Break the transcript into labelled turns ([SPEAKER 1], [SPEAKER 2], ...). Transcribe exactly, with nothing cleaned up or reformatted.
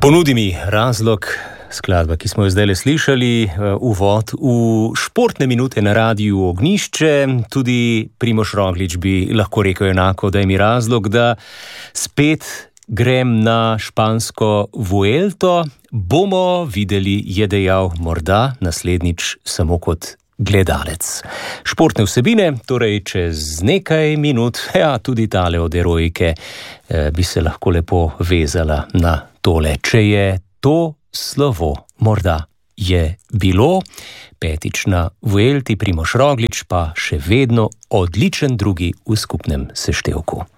[SPEAKER 1] Ponudi mi razlog, skladba, ki smo jo zdaj le slišali, uvod v športne minute na Radiu Ognjišče. Tudi Primož Roglič bi lahko rekel enako, da je mi razlog, da spet grem na špansko Vuelto. Bomo videli, je dejal, morda naslednjič samo kot gledalec. Športne vsebine, torej čez nekaj minut, ja, tudi tale od Erojike eh, bi se lahko lepo vezala na tole. Če je to slovo, morda je bilo, petič na Vuelti, Primož Roglič pa še vedno odličen drugi v skupnem seštevku.